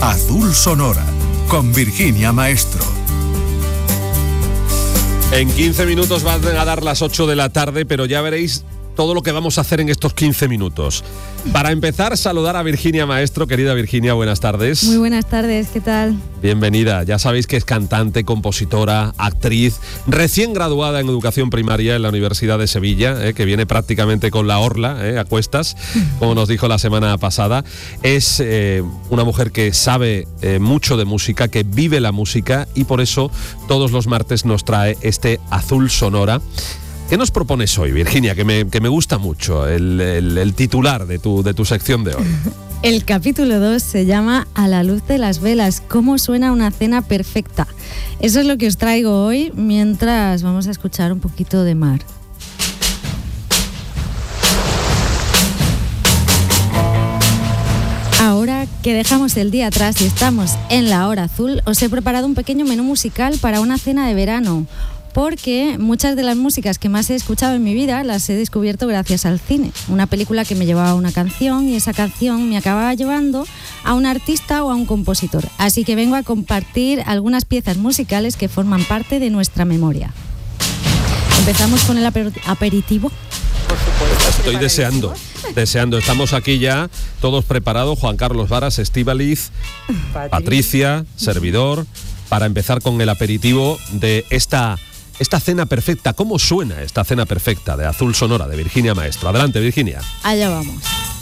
Azul Sonora, con Virginia Maestro. En 15 minutos van a dar las 8 de la tarde, pero ya veréis todo lo que vamos a hacer en estos 15 minutos. Para empezar, saludar a Virginia Maestro. Querida Virginia, buenas tardes. Muy buenas tardes, ¿qué tal? Bienvenida. Ya sabéis que es cantante, compositora, actriz, recién graduada en educación primaria en la Universidad de Sevilla, que viene prácticamente con la orla a cuestas, como nos dijo la semana pasada. Es una mujer que sabe mucho de música, que vive la música, y por eso todos los martes nos trae este Azul Sonora. ¿Qué nos propones hoy, Virginia? Que me gusta mucho el titular de tu sección de hoy. El capítulo 2 se llama A la luz de las velas, ¿cómo suena una cena perfecta? Eso es lo que os traigo hoy, mientras vamos a escuchar un poquito de mar. Ahora que dejamos el día atrás y estamos en la hora azul, os he preparado un pequeño menú musical para una cena de verano, porque muchas de las músicas que más he escuchado en mi vida las he descubierto gracias al cine. Una película que me llevaba a una canción y esa canción me acababa llevando a un artista o a un compositor. Así que vengo a compartir algunas piezas musicales que forman parte de nuestra memoria. Empezamos con el aperitivo. Estoy deseando. Estamos aquí ya, todos preparados. Juan Carlos Varas, Estíbaliz, Patricia, servidor, para empezar con el aperitivo de esta cena perfecta. ¿Cómo suena esta cena perfecta de Azul Sonora de Virginia Maestro? Adelante, Virginia. Allá vamos.